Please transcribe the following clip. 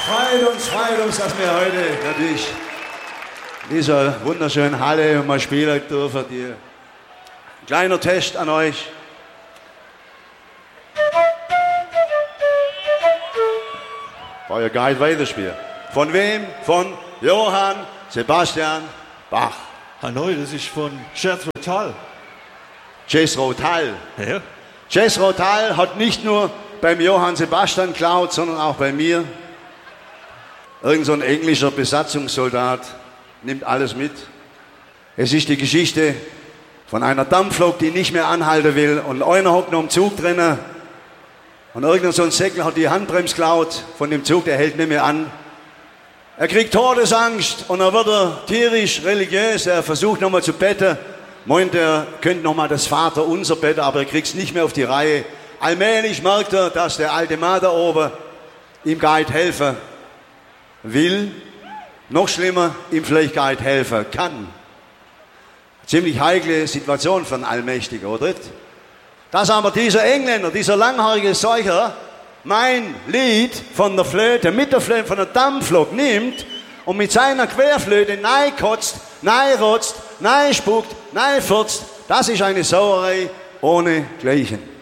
freut uns, dass wir heute natürlich in dieser wunderschönen Halle mal spielen dürfen. Kleiner Test an euch. Euer Guide weiterspielen. Von wem? Von Johann Sebastian Bach. Hanoi, das ist von Jethro Tull. Jethro Tull. Ja. Jethro Tull hat nicht nur beim Johann Sebastian geklaut, sondern auch bei mir. Irgend so ein englischer Besatzungssoldat nimmt alles mit. Es ist die Geschichte von einer Dampflok, die nicht mehr anhalten will. Und einer hockt noch im Zug drinnen. Und irgendein so ein Säckel hat die Handbremse geklaut von dem Zug, der hält nicht mehr an. Er kriegt Todesangst und dann wird er tierisch religiös. Er versucht nochmal zu betten. Meint, er könnte nochmal das Vaterunser betten, aber er kriegt es nicht mehr auf die Reihe. Allmählich merkt er, dass der alte Mann da oben ihm gar nicht helfen will. Noch schlimmer, ihm vielleicht gar nicht helfen kann. Ziemlich heikle Situation für einen Allmächtigen, oder? Dass aber dieser Engländer, dieser langhaarige Seucher, mein Lied von der Flöte, mit der Flöte von der Dampflok nimmt und mit seiner Querflöte neikotzt, neirotzt, neispuckt, neifurzt. Das ist eine Sauerei ohne Gleichen.